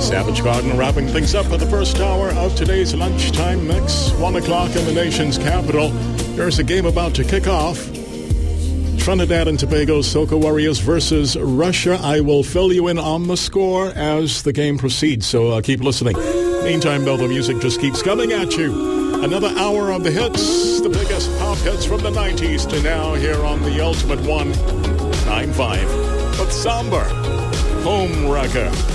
Savage Garden wrapping things up for the first hour of today's lunchtime mix. 1 o'clock in the nation's capital. There's a game about to kick off. Trinidad and Tobago's Soca Warriors versus Russia. I will fill you in on the score as the game proceeds, so keep listening. Meantime, though, the music just keeps coming at you. Another hour of the hits, the biggest pop hits from the 90s to now here on the Ultimate 195 with Somber Home Wrecker.